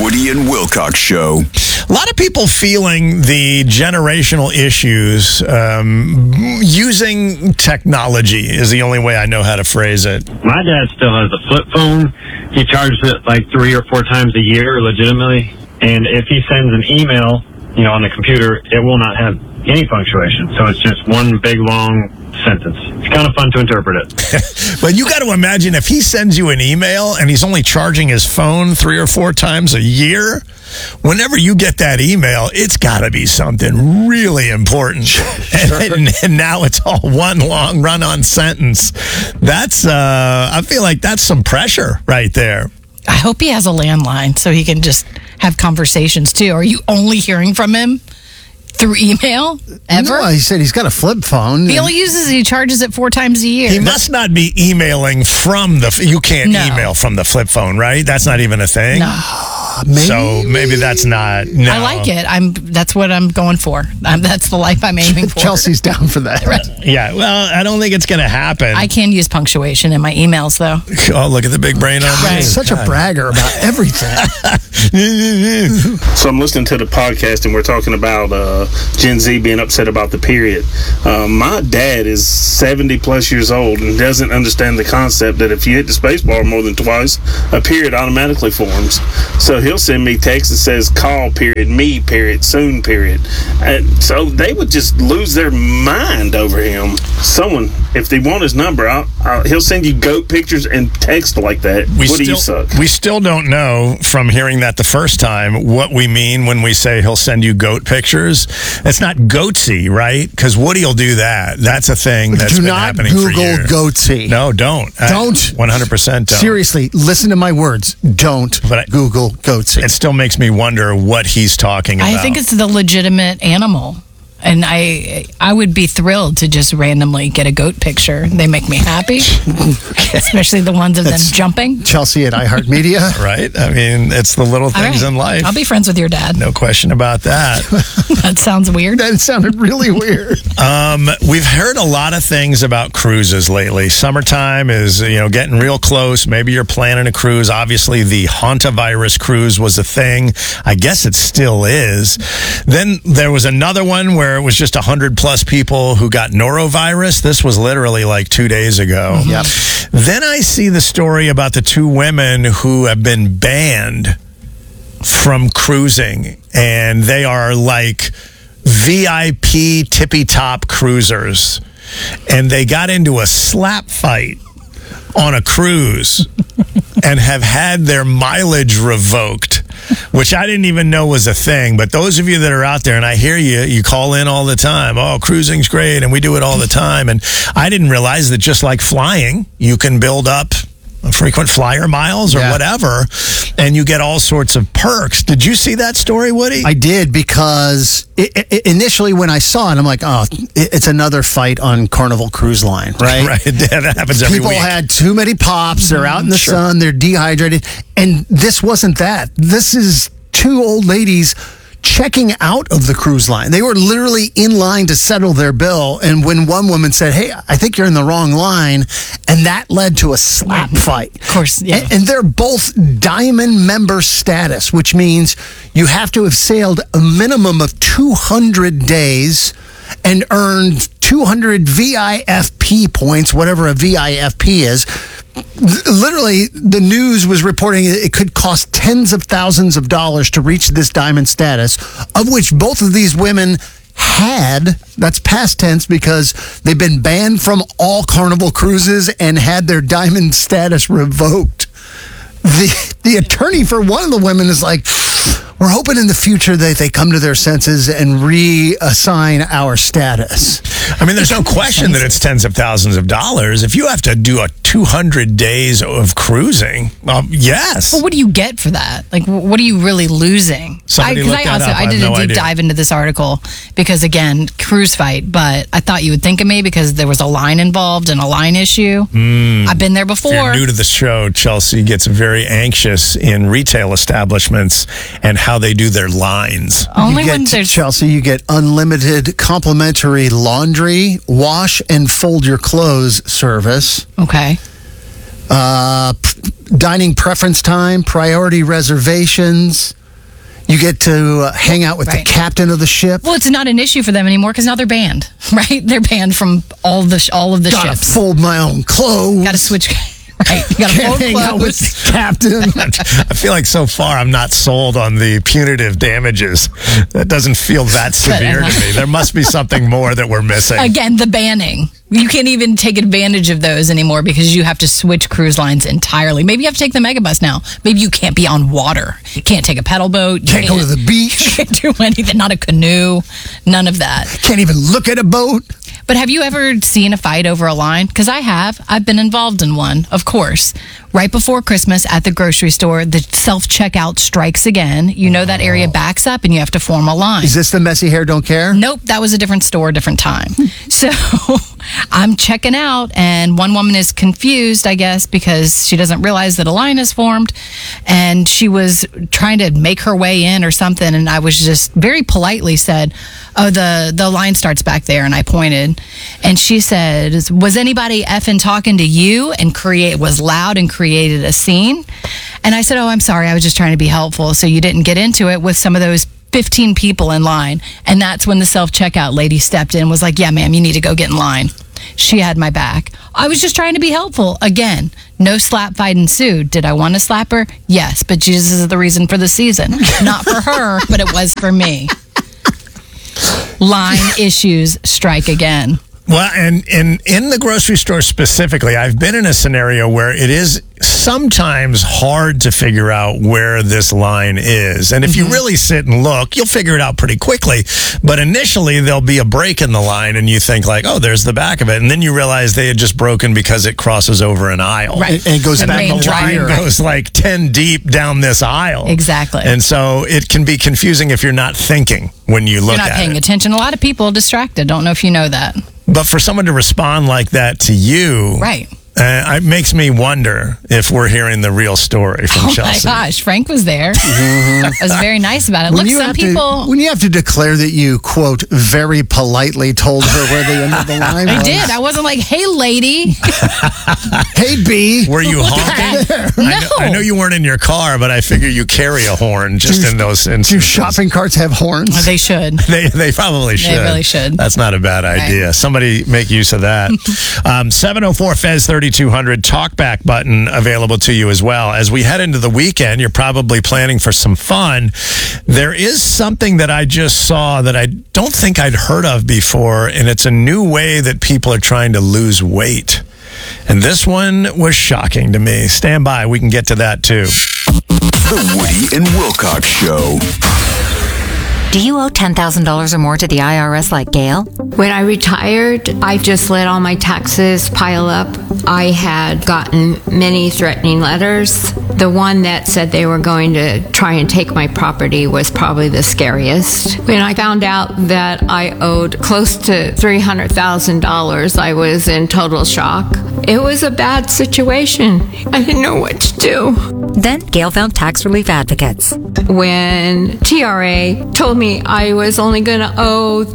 Woody and Wilcox Show. A lot of people feeling the generational issues. Using technology is the only way I know how to phrase it. My dad still has a flip phone. He charges it like 3 or 4 times a year, legitimately. And if he sends an email, on the computer, it will not have any punctuation. So it's just one big, long sentence. It's kind of fun to interpret it. But you got to imagine if he sends you an email and he's only charging his phone 3 or 4 times a year, whenever you get that email, it's got to be something really important. And now it's all one long run-on sentence. That's, I feel like that's some pressure right there. I hope he has a landline so he can just have conversations too. Are you only hearing from him through email ever? No, he said he's got a flip phone. He charges it 4 times a year. He must not be emailing from you can't email from the flip phone, right? That's not even a thing? No. Maybe. So maybe that's not. No. I like it. That's what I'm going for. That's the life I'm aiming for. Chelsea's down for that. Right. Yeah, well, I don't think it's going to happen. I can use punctuation in my emails, though. Oh, look at the big brain on me. He's such a bragger about everything. So I'm listening to the podcast and we're talking about Gen Z being upset about the period. My dad is 70 plus years old and doesn't understand the concept that if you hit the space bar more than twice, a period automatically forms. So he'll send me text that says call period, me period, soon period. And so they would just lose their mind over him. Someone, if they want his number, he'll send you goat pictures and text like that. You suck? We still don't know from hearing that the first time what we mean when we say he'll send you goat pictures. It's not goatsy, right? Because Woody will do that. That's a thing that's been happening for years. Do not Google goatsy. No, don't. Don't. 100% don't. Seriously, listen to my words. Don't Google goatsy. It still makes me wonder what he's talking about. I think it's the legitimate animal. And I would be thrilled to just randomly get a goat picture. They make me happy, especially the ones of them jumping. Chelsea at iHeartMedia. Right? I mean, it's the little things in life. I'll be friends with your dad. No question about that. That sounds weird. That sounded really weird. We've heard a lot of things about cruises lately. Summertime is, getting real close. Maybe you're planning a cruise. Obviously, the hantavirus cruise was a thing. I guess it still is. Then there was another one where it was just 100 plus people who got norovirus. This was literally like 2 days ago. Mm-hmm. Yep. Then I see the story about the 2 women who have been banned from cruising, and they are like VIP tippy top cruisers, and they got into a slap fight on a cruise and have had their mileage revoked, which I didn't even know was a thing. But those of you that are out there, and I hear you call in all the time, oh, cruising's great, and we do it all the time. And I didn't realize that just like flying, you can build up frequent flyer miles or whatever, and you get all sorts of perks. Did you see that story, Woody? I did, because initially when I saw it, I'm like, oh, it's another fight on Carnival Cruise Line, right? Right, that happens every week. People had too many pops, they're out in the sun, they're dehydrated, and this wasn't that. This is 2 old ladies checking out of the cruise line. They were literally in line to settle their bill, and when one woman said, hey, I think you're in the wrong line, and that led to a slap fight. Of course, yeah. And they're both Diamond member status, which means you have to have sailed a minimum of 200 days and earned 200 VIFP points, whatever a VIFP is. Literally, the news was reporting it could cost tens of thousands of dollars to reach this diamond status, of which both of these women had, that's past tense because they've been banned from all Carnival cruises and had their diamond status revoked. The attorney for one of the women is like, we're hoping in the future that they come to their senses and reassign our status. I mean, there's no question that it's tens of thousands of dollars. If you have to do a 200 days of cruising, yes. Well, what do you get for that? Like, what are you really losing? I did a deep dive into this article because, again, cruise fight, but I thought you would think of me because there was a line involved and a line issue. I've been there before. If you're new to the show, Chelsea gets very anxious in retail establishments and how they do their lines. Only when there's Chelsea, you get unlimited complimentary laundry, wash, and fold your clothes service. Okay. dining preference time, priority reservations. You get to hang out with the Right. captain of the ship. Well, it's not an issue for them anymore because now they're banned, right? They're banned from all of the Gotta ships. fold my own clothes. Got to switch. Right. You got to Can't fold hang out with clothes. the captain. I feel like so far I'm not sold on the punitive damages. That doesn't feel that severe to me. There must be something more that we're missing. Again, the banning. You can't even take advantage of those anymore because you have to switch cruise lines entirely. Maybe you have to take the megabus now. Maybe you can't be on water. You can't take a pedal boat. You Can't go to the beach. Can't do anything. Not a canoe. None of that. Can't even look at a boat. But have you ever seen a fight over a line? Because I have. I've been involved in one, of course. Right before Christmas at the grocery store, the self-checkout strikes again. You know that area backs up and you have to form a line. Is this the messy hair don't care? Nope, that was a different store, different time. So I'm checking out, and one woman is confused, I guess, because she doesn't realize that a line is formed, and she was trying to make her way in or something, and I was just very politely said, "Oh, the line starts back there," and I pointed, and she said, "Was anybody effing talking to you?" and was loud and created a scene. And I said, "Oh, I'm sorry, I was just trying to be helpful, so you didn't get into it with some of those 15 people in line." And that's when the self-checkout lady stepped in and was like, "Yeah, ma'am, you need to go get in line." She had my back. I was just trying to be helpful. Again, no slap fight ensued. Did I want to slap her? Yes, but Jesus is the reason for the season. Not for her, but it was for me. Line issues strike again. Well, and in the grocery store specifically, I've been in a scenario where it is sometimes hard to figure out where this line is. And if you really sit and look, you'll figure it out pretty quickly. But initially, there'll be a break in the line, and you think like, oh, there's the back of it. And then you realize they had just broken because it crosses over an aisle. Right. And it goes The back main to The line wire. goes like 10 deep down this aisle. Exactly. And so it can be confusing if you're not thinking when you look You're not at paying it. attention. A lot of people are distracted. Don't know if you know that. But for someone to respond like that to you, Right. It makes me wonder if we're hearing the real story from Oh Chelsea. my gosh, Frank was there. I was very nice about it. Look, some people. when you have to declare that you, quote, very politely told her where the end of the line was. I did. I wasn't like, "Hey, lady." Hey, B. Were you honking? No. I know you weren't in your car, but I figure you carry a horn just in those Do instances. shopping carts have horns? They should. They probably should. really should. That's not a bad idea. Somebody make use of that. 704 Fez 3200 talkback button available to you as well. As we head into the weekend, you're probably planning for some fun. There is something that I just saw that I don't think I'd heard of before, and it's a new way that people are trying to lose weight. And this one was shocking to me. Stand by. We can get to that too. The Woody and Wilcox Show. Do you owe $10,000 or more to the IRS like Gail? When I retired, I just let all my taxes pile up. I had gotten many threatening letters. The one that said they were going to try and take my property was probably the scariest. When I found out that I owed close to $300,000, I was in total shock. It was a bad situation. I didn't know what to do. Then Gail found tax relief advocates. When TRA told me I was only going to owe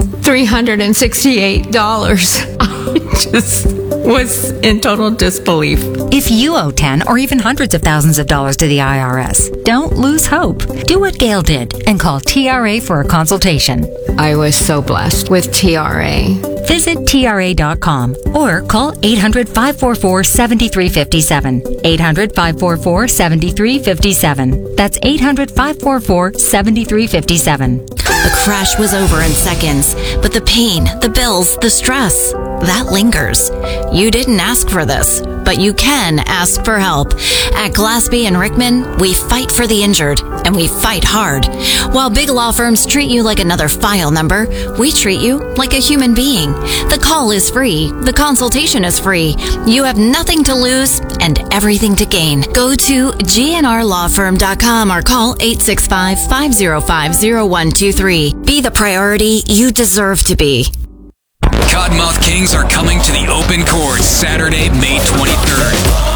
$368, I just was in total disbelief. If you owe 10 or even hundreds of thousands of dollars to the IRS, don't lose hope. Do what Gail did and call TRA for a consultation. I was so blessed with TRA. Visit TRA.com or call 800-544-7357. 800-544-7357. That's 800-544-7357. The crash was over in seconds, but the pain, the bills, the stress, that lingers. You didn't ask for this, but you can ask for help. At Glaspie and Rickman, we fight for the injured, and we fight hard. While big law firms treat you like another file number, we treat you like a human being. The call is free. The consultation is free. You have nothing to lose and everything to gain. Go to gnrlawfirm.com or call 865-505-0123. Be the priority you deserve to be. Cottonmouth Kings are coming to the open courts Saturday, May 23rd.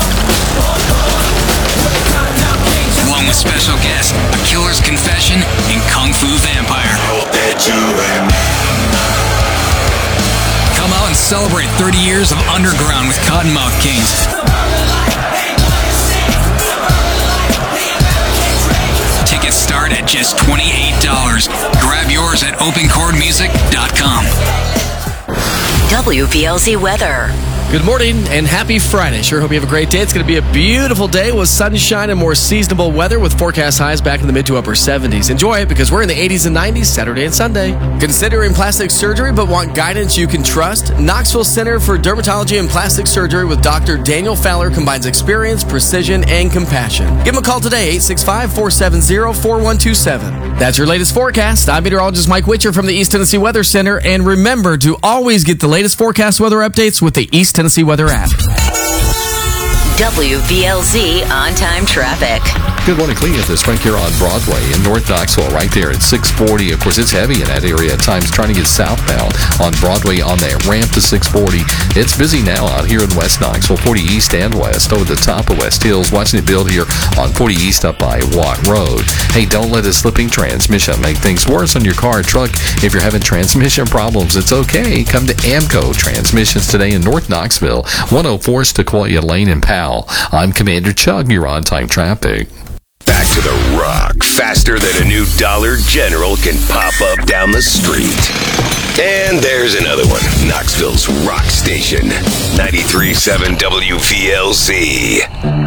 Along with special guests, A Killer's Confession and Kung Fu Vampire. Come out and celebrate 30 years of underground with Cottonmouth Kings. just $28. Grab yours at openchordmusic.com. WVLZ weather. Good morning and happy Friday. Sure hope you have a great day. It's going to be a beautiful day with sunshine and more seasonable weather with forecast highs back in the mid to upper 70s. Enjoy it because we're in the 80s and 90s Saturday and Sunday. Considering plastic surgery but want guidance you can trust? Knoxville Center for Dermatology and Plastic Surgery with Dr. Daniel Fowler combines experience, precision, and compassion. Give him a call today, 865-470-4127. That's your latest forecast. I'm meteorologist Mike Witcher from the East Tennessee Weather Center. And remember to always get the latest forecast weather updates with the East Tennessee Weather app. WVLZ on-time traffic. Good morning, clean at this Frank here on Broadway in North Knoxville, right there at 640. Of course, it's heavy in that area at times trying to get southbound on Broadway on that ramp to 640. It's busy now out here in West Knoxville, 40 East and West, over the top of West Hills. Watching it build here on 40 East up by Watt Road. Hey, don't let a slipping transmission make things worse on your car or truck. If you're having transmission problems, it's okay. Come to Amco Transmissions today in North Knoxville, 104 Sequoia Lane in Powell. I'm Commander Chug, your on-time traffic. Back to the rock, faster than a new Dollar General can pop up down the street. And there's another one, Knoxville's rock station, 93.7 WVLZ.